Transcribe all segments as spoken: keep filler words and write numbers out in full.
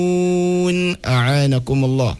أعانكم الله.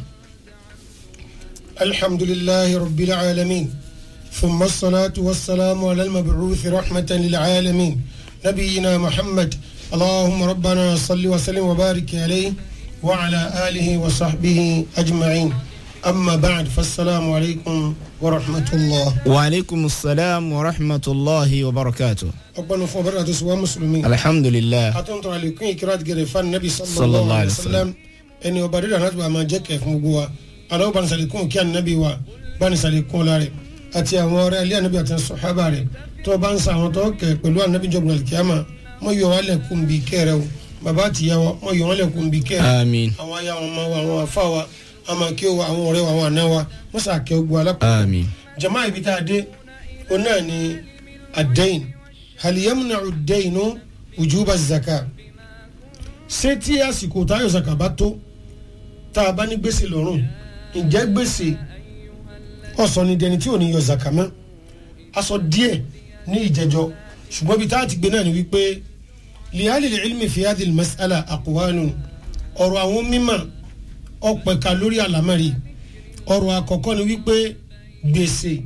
الحمد لله رب العالمين ثم الصلاة والسلام على المبعوث رحمة للعالمين نبينا محمد اللهم ربنا صل وسلم وبارك عليه وعلى آله وصحبه أجمعين أما بعد فالسلام عليكم ورحمة الله. وعليكم السلام ورحمة الله وبركاته. أقبل فبرة سوى مسلمين. الحمد لله. أتنطر عليكم إكراد جريفان النبي صلى الله عليه وسلم إني أبرد نتبع ما جاك في مقوى أنا أبان سالكون كان النبي وبان سالكون لاري أتي أمور ألي النبي أتن الصحابة لاري تو بان سامتوك قلوا النبي جبنا الكيامة ما يوالكم بكيرو babati yawa mo yo le kun bi ke àmín àwọn ya wọn ma wa wọn fa wa ama ke wa àwọn ọ̀rẹ́ wa wọn na wa mo sa ke ogbo ala àmín jama ibi ta de ona ni ad-dayn hal yamna'u ad-dayn wujub az-zakat ṣé tí àsìkò ta yọ zakat bá tó tá bá ní gbèsè lọ́rùn ǹjẹ́ gbèsè ó sọ ni dẹni tí ò ní yọ zakat mọ́ aṣọ díẹ̀ ní ìjẹjọ ṣùgbọ́n bí tá ti gbé náà ni wí pé لأهل العلم في هذه المسألة أقوال ọ̀rọ̀ àwọn mímọ̀ ọ̀pẹ̀ ká lórí àlámọ̀rí ọ̀rọ̀ àkọ́kọ́ ni wípé gbèsè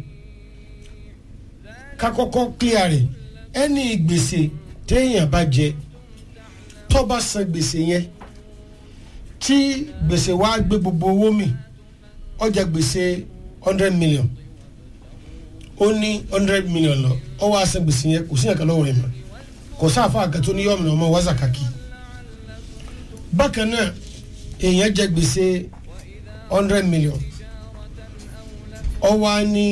ká kọ́kọ́ clear rẹ̀ ẹni gbèsè téèyàn bá jẹ tó bá san gbèsè yẹn tí gbèsè wá gbé gbogbo owó mi ó jẹ gbèsè hundred million ó ní hundred million lọ ó wá san gbèsè yẹn kò sí ẹ̀ka lọ́wọ́ rẹ̀ mọ́ kò sáfà àkàtó ní yọ̀mùnà ọmọ wazakaki bákan náà èèyàn jẹ gbèsè hundred million ó wá ní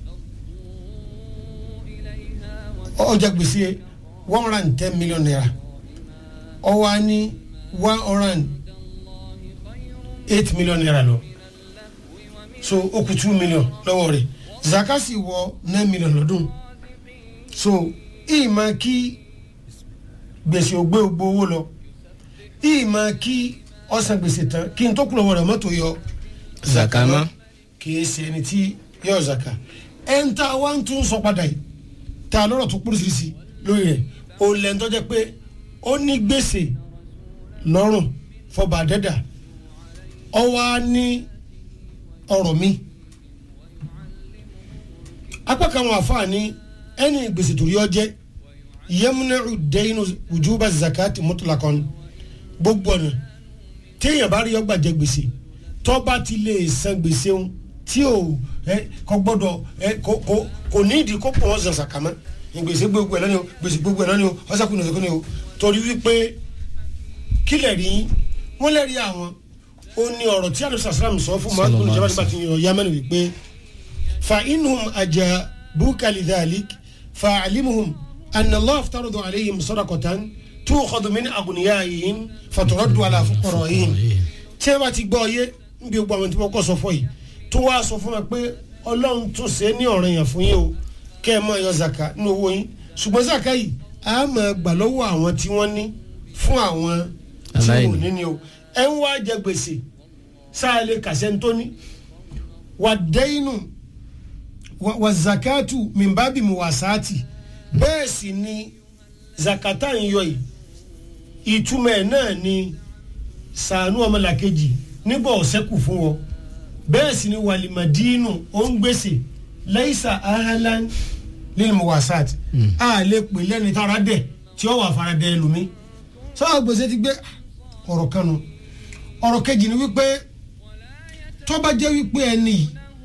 ó jẹ gbèsè one hundred and ten million naira ó wá ní one hundred and eight million naira lọ so ó kù two million lọ́wọ́ rẹ̀ zakasi wọ nine million lọ́dún so ìmọ̀ kí gbèsè ògbé ògbó owó lọ ìmọ̀ kí ọ̀sán gbèsè tán kí n tó kúrò wọ̀rọ̀ mọ́tò yọ zakama kì í ṣe ẹni tí yọ zaka ẹ̀ ń ta wá ń tún sọ padà yìí ta lọ́rọ̀ tó kúrò sísì lórí rẹ̀ ó lẹ́nu tó jẹ́ pé ó ní gbèsè lọ́rùn fọba dẹ́dà ọ wá ní ọ̀rọ̀ mi apá kan wọn àfa ní ẹni gbèsè tó rí ọ jẹ́ yamna'u ad-dayn wujuba az-zakati mutlaqan gbogbo ọ̀nà téèyàn bá rí ọgbà jẹ gbèsè tó bá ti lè san gbèsè òun tí ò ẹ kò gbọ́dọ̀ ẹ kò kò kò ní ìdí kó pọ̀ wọ́n san sàkámọ́ gbèsè gbogbo ẹ̀ lọ́ni o gbèsè gbogbo ẹ̀ lọ́ni o ọ̀sàkùnrin ọ̀sàkùnrin o torí wípé kílẹ̀ rí wọ́n lè rí àwọn ó ní ọ̀rọ̀ tí alẹ́ sàsàlámù sọ fún mọ́ àgbọ̀n ìjọba nígbà tí yọ yamani wípé fa inhum ajabuka lidhalik fa alimuhum أن الله افترض عليهم صدقة تؤخذ من أغنيائهم فترد على فقرائهم tí ẹ bá ti gbọ́ yé níbi gbogbo àwọn tí wọ́n kọ́ sọ fún yìí tó wá sọ fún wa pé ọlọ́run tún ṣe ní ọ̀ranyàn fún yín o kẹ́ ẹ máa yọ zaka ní owó yín ṣùgbọ́n zaka yìí a máa gbà lọ́wọ́ àwọn tí wọ́n ní fún àwọn tí wọ́n ní ni o ẹ ń wá jẹ gbèsè sáà lè kàṣẹ́ ń tó ní wà dẹ́yìnù wà zakatu min babi muwasati bẹ́ẹ̀ sì ni zakata ń yọ yìí ìtumọ̀ ẹ̀ náà ni sàánú ọmọlàkejì nígbà ọ̀sẹ́kù fún wọn bẹ́ẹ̀ sì ni wàlìmọ̀dínù ó ń gbèsè laisa ahlan lil muwasat a lè pè lẹ́ni tára dẹ̀ tí ó wà fara dẹ̀ lómi sọ́wọ́ gbèsè ti gbé ọ̀rọ̀ kanu ọ̀rọ̀ kejì ni wípé tó bá jẹ́ wípé ẹni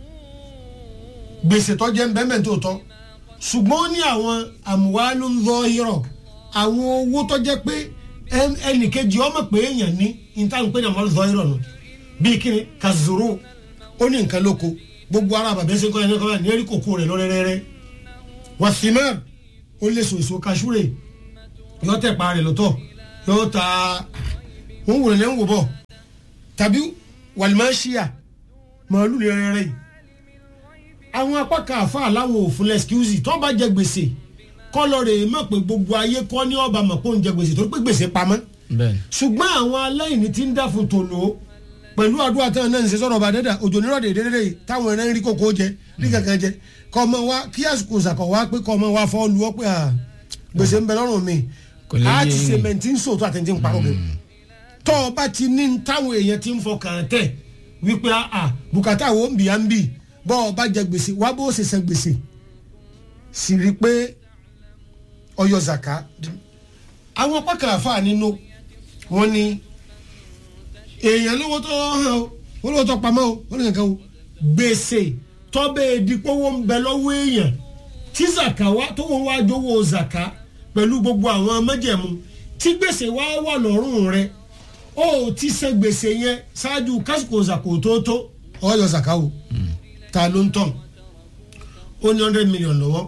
gbèsè tó jẹ́ ń bẹ́ẹ̀ mẹ́tò tọ́ ṣùgbọ́n ní àwọn àmúwálú ń lọ irọ́ àwọn owó tó jẹ́ pé ẹnìkejì ọmọ pé èèyàn ní ìtàn pé ní àmọ́ lọ irọ́ nù bíi kíni kazuru ó ní nǹkan lóko gbogbo ara bàbá ẹsẹ̀ kọ́ ẹ̀ ní kọ́ ẹ̀ ní erí kòkó rẹ̀ lọ́rẹ́rẹ́rẹ́ wàsímẹ́r ó lè so èso kaṣúrè yọ tẹ̀ pa rẹ̀ lọ́tọ̀ yọ ta wọ́n wò lẹ́ ń wò bọ̀ tàbí wàlímáṣíà màálù rẹ́rẹ́rẹ́ yìí àwọn apá kan àfa aláwọ̀ òfin lẹ́skúsì tó bá jẹ gbèsè kọ́ lọ rè é mọ̀ pé gbogbo ayé kọ́ ní ọba mọ̀ pé ó ń jẹ gbèsè torí pé gbèsè pamọ́ ṣùgbọ́n àwọn aláìní ti ń dá fún tòló pẹ̀lú àdúrà tí wọn náà ń ṣe sọ̀rọ̀ ọba dẹ́dà òjò nírọ̀ dèdè dèdè yìí táwọn ẹ̀rẹ́ ń rí kókó jẹ rí kankan jẹ kọ́ ọmọ wa kí àsìkò ṣàkọ̀ wá pé kọ́ ọmọ wa fọ́ lu ọ́ pé gbèsè ń bẹ lọ́rùn mi á ti ṣe mẹ́ntì ń sòótọ́ àtẹ̀ntì ń parọ́ gẹ̀ tọ́ ọ bá ti ní táwọn èèyàn ti ń fọkàn tẹ̀ wípé àà bùkátà wo ń bì á ń bì bọ́ ọ bá jẹ gbèsè wá bó ṣe san gbèsè sì rí i pé ọyọ zaka àwọn apá kan àfa nínú wọn ni èèyàn lówó tó hàn o wọ́n lówó tó pamọ́ o wọ́n lè kankan o gbèsè tọ́bẹ̀ ìdíkówó ń bẹ lọ́wọ́ èèyàn tí zaka wá tó wọ́n wá jówó zaka pẹ̀lú gbogbo àwọn májẹ̀mú tí gbèsè wá wà lọ́rùn rẹ̀ ó ti san gbèsè yẹn ṣáájú kásìkò zako tó tó ọyọ zaka o ta ló ń tàn ó ní hundred million lọ́wọ́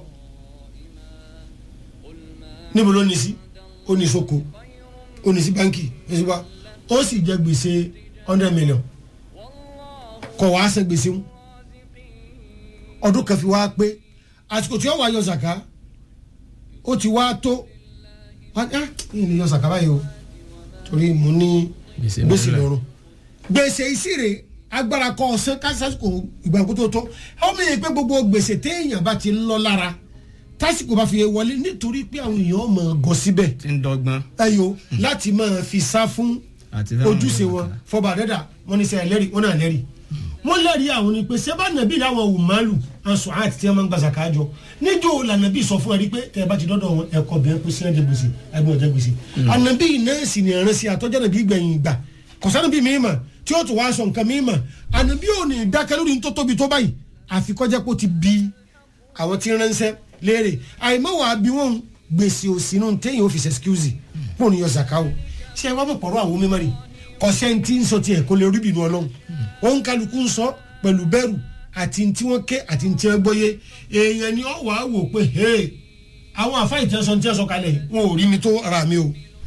níbo ló ní sí ó ní soko ó ní sí báńkì ó sì wá ó sì jẹ gbèsè hundred million kọ̀ wá san gbèsè ń ọdún kan fi wá pé àsìkò tí ó wà yọ zaka ó ti wá tó wá ní ìlú yọ zaka báyìí o torí mo ní gbèsè lọ́rùn gbèsè ìsirè agbára kọ ọsẹ kásásìkò ìgbàgbọ́ tó tó ọmọ yẹn pé gbogbo gbèsè téèyàn bá ti ń lọ lára tásìkò bá fi wọlé nítorí pé àwọn èèyàn máa gọ síbẹ̀ tí ń dọ́gbọ́n ẹyọ láti máa fi sá fún ojúṣe wọn fọba àdẹ́dà wọn ní sẹ ẹlẹ́rìí wọn náà lẹ́rìí wọn lẹ́rìí àwọn ni pé sẹ́bà nàbí làwọn wùmálù aṣọ àti tí wọ́n máa ń gbàsà kájọ níjọ́ lànàbí sọ fún ẹ rí pé tẹ́ ẹ bá ti dọ́dọ̀ wọn ẹ̀kọ́ bẹ́ẹ̀ pé sí ẹ̀jẹ̀ gbèsè ẹ̀gbọ́n ẹ̀jẹ̀ gbèsè ànàbí náà sì ní ẹ̀rẹ́ sí àtọ́jà nàbí gbẹ̀yìn ìgbà kọ̀sánàbí mi mà tí ó tún wá aṣọ nǹkan mi mà ànàbí ò ní dákẹ́ lórí tó tóbi tó báyìí àfikọ́jẹ́ pé ó ti bí àwọn tí ń ránṣẹ́ léèrè àìmọ́wàá bí wọ́n gbèsè òsínú téèyàn ó fi ṣẹ́skúùsì pò ní yọ zakawo ṣé ẹ wá mọ̀ pọ̀rọ̀ àwọn mímọ́rì kọ̀sẹ́ntì ń sọ tiẹ̀ kó lè rí bìnú ọlọ́run òun kálukú ń sọ pẹ̀lú bẹ̀rù àti tí wọ́n ké àti tí wọ́n gbọ́yé èèyàn ni ó wà á wò pé hey àwọn àfáà ìtẹ́sọ̀ tí wọ́n sọ kalẹ̀ wọn ò rí mi tó ara mi o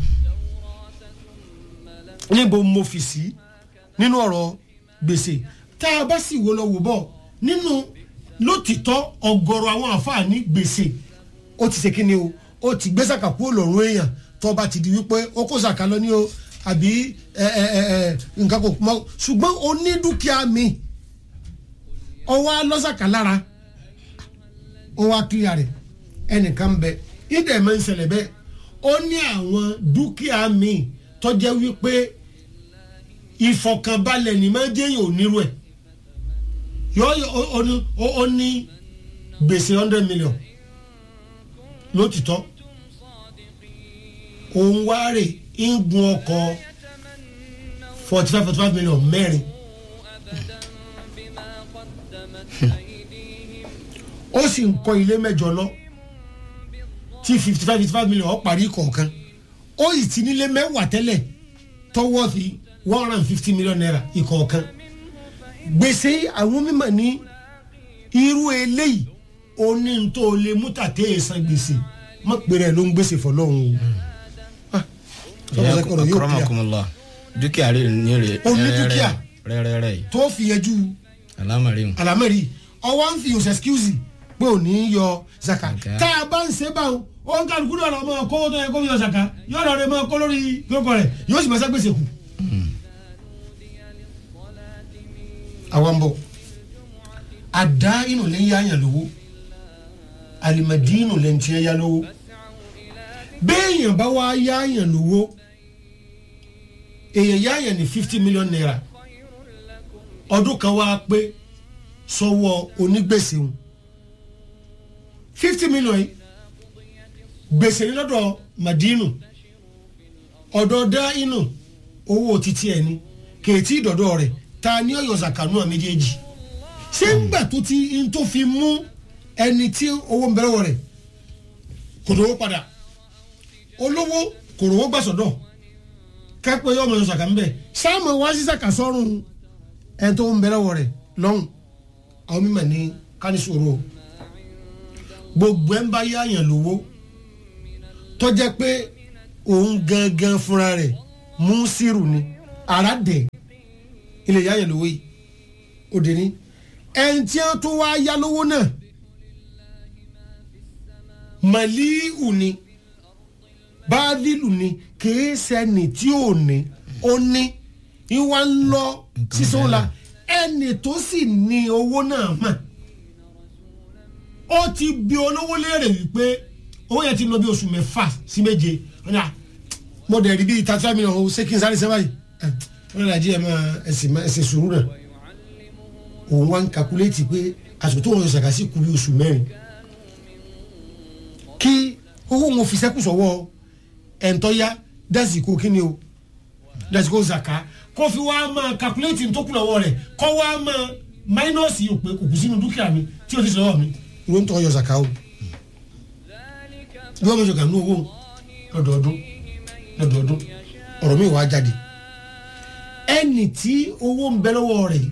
níbo mo fi sí nínú ọ̀rọ̀ gbèsè tá a bá sì wo lọ wò bọ̀ nínú lótìtọ́ ọ̀gọ̀rọ̀ àwọn àfáà ní gbèsè ó ti ṣe kí ni o ó ti gbé sàkà kúrò lọ́rùn èèyàn tó bá ti di wípé ó kó sàkà lọ ní o àbí ẹ ẹ ẹ nǹkan kò mọ ṣùgbọ́n o ní dúkìá mi ọwọ́ alọ́sàkà lára ọwọ́ akíyà rẹ̀ ẹnìkan bẹ ìdẹ̀ máa ń ṣẹlẹ̀ bẹ́ẹ̀ ó ní àwọn dúkìá mi tó jẹ́ wípé ìfọ̀kànbalẹ̀ ní máa jẹ́ yóò nírú ẹ̀ yọ ó ní gbèsè hundred million lótìtọ́ òun wá rè ń gun ọkọ̀ forty five forty five million mẹ́rin ó sì ń kọ́ ilé mẹ́jọ lọ tí fifty five fifty five million ó parí kọ̀ọ̀kan ó yìí ti nílé mẹ́wàá tẹ́lẹ̀ tọ́wọ́ fi one hundred and fifty million naira ìkọ̀ọ̀kan gbèsè àwọn mímọ̀ ní irú eléyìí oní tó lè mú tàtẹ́ ẹ̀sán gbèsè má pèrè ló ń gbèsè fọlọ́run o. akramakumullah dúkìá rẹ ní rẹ oní dúkìá rẹrẹrẹ tó fi yẹjú alámàrí alámàrí ọwọ́ ń fi yòó sẹ́skúùsì pé ò ní yọ zaka tá a bá ń ṣe báwọn ó ń kálukú lọ́rọ̀ ọmọ kówó tó yẹ kó yọ zaka yóò lọ rẹ mọ kó lórí gbogbo rẹ yóò sì máa sá gbèsè kù. àwọn bọ̀ àdá inú lè yáyàn lówó alimadinu lè ń tiẹ̀ yá lówó béèyàn bá wá yáyàn lówó èèyàn yáyàn ní fifty million naira ọdún kan wá pé sọ́wọ́ onígbèsè wọn fifty million yìí gbèsè ní lọ́dọ̀ madinu ọ̀dọ̀ dá inú owó títí ẹ̀ ní kèétí ìdọ̀dọ̀ rẹ̀ ta ni ọ̀yọ̀ zakanu à méjèèjì ṣé ń gbà tó ti ń tó fi mú ẹni tí owó ń bẹ̀rẹ̀ wọ̀ rẹ̀ kò lówó padà olówó kò rówó gbàsọ̀dọ̀ kápẹ́ yọ̀ ọmọ yọ̀ zaka ń bẹ̀ sáàmù wá sí zaka sọ́run ẹ̀ tó ń bẹ̀rẹ̀ wọ̀ rẹ̀ lọ́hùn àwọn mímọ̀ ní kánísòro gbogbo ẹ̀ ń bá yáyàn lówó tó jẹ́ pé òun gangan fúnra rẹ̀ mú sírù ni àràdẹ̀ ilẹ̀ yáyàn lówó yìí òde ní ẹni tí wọ́n tó wá yá lówó náà màlíù ni báàlílù ni kìí ṣẹni tí ò ní ó ní ìwà ń lọ sísọ la ẹni tó sì ní owó náà mà ó ti bi olówó léèrè wípé owó yẹn ti lọ bí oṣù mẹ́fà sí méje mo dẹ̀ rí bíi thirty five million o ṣé kí n sáré ṣe báyìí wọ́n lè jí ẹ máa ẹsẹ̀ ẹsẹ̀ sùúrù náà òun wá ń kakuléètì pé àsìkò tó wọn yọ sàkà sí kú bí oṣù mẹ́rin kí owó wọn fi sẹ́kù sọ́wọ́ ẹ̀ńtọ́yá dásìkò kíni o dásìkò zaka kó fi wá máa kakuléètì tó kù lọ́wọ́ rẹ̀ kó wá máa máínọ́ọ̀sì yóò pé kò kù sínú dúkìá mi tí o ti sọ́wọ́ mi ìwé ń tọ́ yọ zaka o bí wọ́n mọ̀ ṣọ̀gà ní owó lọ́dọọdún lọ́dọọdún ọ̀rọ̀ mi wàá jáde ẹni tí owó ń bẹ lọ́wọ́ rẹ̀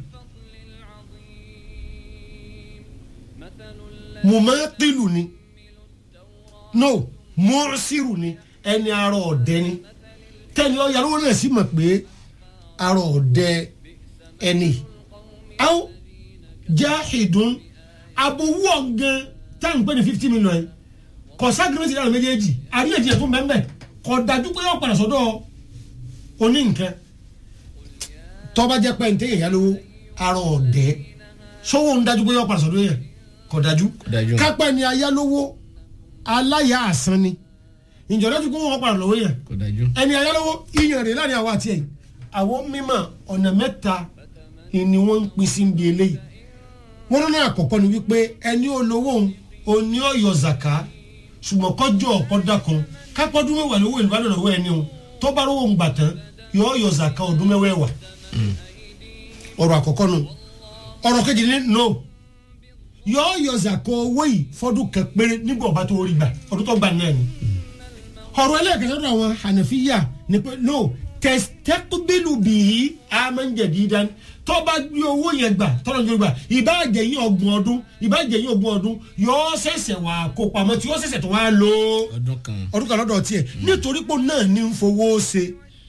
mùmátìlù ni no mọ́ọ́sìrù ni ẹni arọ ọ̀dẹ ni tẹ́ni ọ̀yà lówó náà sì mọ̀ pé arọ ọ̀dẹ ẹni àwọn jáhìdùn abowó ọ̀gán táwọn pè ní fifty million yìí kọ̀ságìrìtì náà méjèèjì àríyànjiyàn tó mẹ́mẹ́ kọ̀ dájú pé yóò padà sọ́dọ̀ oní nǹkan tọ́ba jẹ́ pé ntẹ́ yẹ̀yà lówó arọ ọ̀dẹ sọ́wọ́ ń dájú pé yóò padà sọ́dọ̀ yẹn kọ̀ dájú kápẹ́ ni ayálówó aláya àsán ni ìjọ dájú pé wọ́n padà lọ́wọ́ yẹn ẹni ayálówó ìyàn rẹ̀ láàrin àwọn àti ẹ̀yìn àwọn mímọ̀ ọ̀nà mẹ́ta ni wọ́n ń pín sí ibi eléyìí wọ́n lọ́nà àkọ́kọ́ ni wípé ẹni olówó òní ọ̀yọ́ zaka ṣùgbọ́n kọjọ́ ọ̀kọ́dà kan kápọ́dún mẹ́wàá lówó ìlú bàdàn lọ́wọ́ ẹni o tó bá rówó ń gbà tán yọ ọ̀yọ́ zaka ọdún mẹ́wàá ọ̀rọ̀ àkọ́kọ́ nu ọ̀rọ̀ kejì ní no yọ ọ̀yọ́ zaka owó yìí fọ́dún kan péré nígbà ọba tó rí gbà ọdún tó gbà náà ni ọ̀rọ̀ ẹlẹ́ẹ̀kẹsẹ̀ lọ́dọ̀ àwọn hànàfíyà ni pé no tẹ̀sítẹ́kùbílù bìí àmọ́njẹ̀dídán tó bá gbé owó yẹn gbà tọ́lọ́ ní gbà ìbáàjẹ́ yín ọgbọ̀n ọdún ìbáàjẹ́ yín ọgbọ̀n ọdún yóò ṣẹ̀ṣẹ̀ wà kó pamọ́ tí yóò ṣẹ̀ṣẹ̀ tó wá lò ọdún kan ọdún kan lọ́dọ̀ tiẹ̀ nítorí pé náà ní ń fowó ṣe.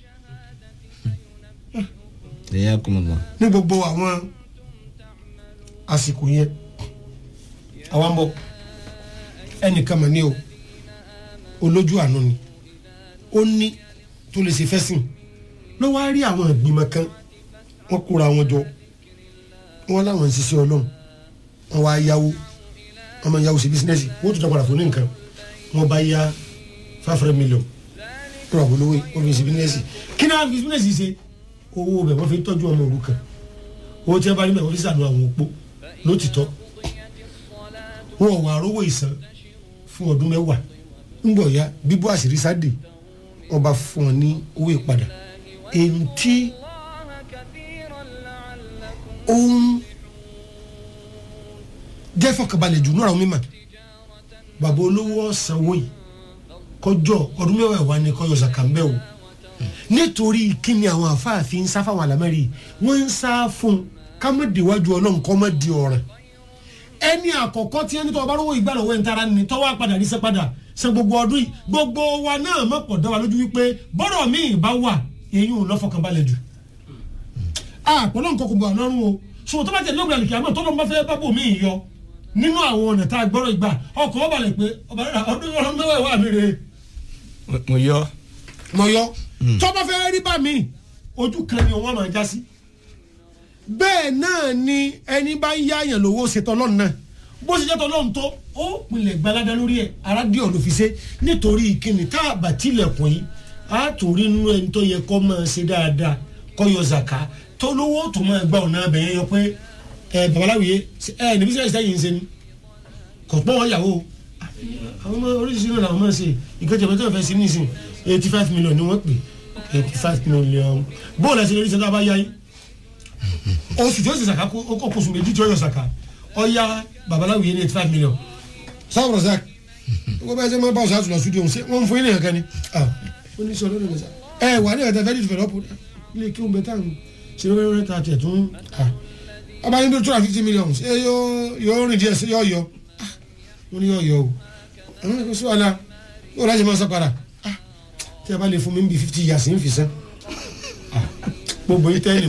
ní gbogbo àwọn àsìkò yẹn àwọn ń bọ̀ ẹnìkan mọ̀ ní o olójú àánú ni ó ní tó lè ṣe fẹ́sìn ló wá rí àwọn ìgbìmọ̀ kan wọ́n kóra wọn jọ wọ́n láwọn ń ṣiṣẹ́ ọlọ́run wọ́n wá yáwó wọ́n máa yáwó sí bísínẹ́sì wọ́n tún dàgbàdà fún ní nǹkan wọ́n bá yá five hundred million wọ́n wà polówó wọ́n fi sí bísínẹ́sì kí náà fi bísínẹ́sì ṣe owó bẹ̀ wọ́n fi tọ́jú ọmọ òrukàn owó tí wọ́n bá níbẹ̀ wọ́n fi sànù àwọn òpó lótìtọ́ wọ́n wà rówó ìsan fún ọdún mẹ́wàá ńgbọ̀ ya bíbú àṣírí sáde wọ́n bá fún ọ ní owó ìpadà èyí tí òun jẹ́ fọkànbalẹ̀ jù náà mímọ̀ bàbá olówó ọ̀sánwó yìí kọjọ́ ọdún mẹ́wàá wà ní kọyọ̀ sàkàmbẹ́ o nítorí kíni àwọn àfáàfin ń sá fáwọn àlámẹ́rì wọ́n ń sá fún kámẹ́dìwájú ọlọ́run kọ́mẹ́dì ọ̀ràn ẹni àkọ́kọ́ tí ẹni tó ọba rówó ìgbà lọ́wọ́ ìtara ni tọ́wọ́ padà rí sẹ́ padà ṣe gbogbo ọdún yìí gbogbo wa náà mọ̀ pọ̀ dá wa lójú wípé bọ́rọ̀ míì bá wà èyí ò lọ́fọ̀kànbalẹ̀ jù àpọ̀lọ́ nǹkan kò bọ̀ àlọ́run o ṣùgbọ́n tó bá tẹ̀lé ọ̀gbìn àlùkìyà náà tó lọ́n bá fẹ́ bá bò mí yọ nínú àwọn ọ̀nà tá a gbọ́rọ̀ ìgbà ọkọ̀ ọba lẹ̀ pé ọdún ọdún mẹ́wàá wà mí re. mo yọ. mo yọ tó bá fẹ́ rí bá mi ojú kan ni wọ́n máa já sí. bẹ́ẹ̀ náà ni ẹni bá ń yáyàn lówó ṣètò ọlọ́run náà bó ṣe jẹ́ tó ọlọ́run tó ó pinlẹ̀ gbalada lórí ẹ̀ aládìọ̀ ló fi ṣe nítorí ìkíni tá a bá tilẹ̀kùn yìí á tún rí nínú ẹni tó yẹ kó máa ṣe dáadáa kó yọ zaka tó lówó tó máa gba ọ̀nà abẹ̀yẹ yọ pé ẹ babaláwiye ẹ níbi sẹ́yìn sẹ́yìn ń ṣe ni kò pọ́n wọn yàwó àwọn ọmọ oríṣiríṣi náà làwọn máa ṣe ìkẹjọ bẹ́ẹ̀ tó fẹ́ sí nísìn eighty five million ni wọ́n pè eighty five million bóòlù ẹ̀sìn lórí sẹ́ńtà bá yá yín oṣù tí ó sì sàkà ó kó oṣù méjì tí ó yọ sàkà ọ̀ya babaláwiye ní eighty five million sáwọn rọ̀ṣà gbogbo ẹsẹ̀ máa bá ọ̀ṣà àtúnlọ̀ studio ṣé wọ́n ń fún yín nìkan kan ni ó ní sọ lórí ẹ̀sà ẹ wà ní ẹ̀tẹ̀ fẹ́ẹ́ develop ilé kí wọ́n bẹ táwọn ṣe ló fẹ́ẹ́ ta tiẹ̀ tún ọba yín bí two hundred fifty million ṣé yóò rìn díẹ̀ sí yóò yọ wọ́n ní yóò yọ o àwọn ẹ̀kọ́ sí wàhálà yóò láti máa sọ padà tí a bá lè fún mi bí fifty years ń fi sẹ́ gbogbo yìí tẹ́lẹ̀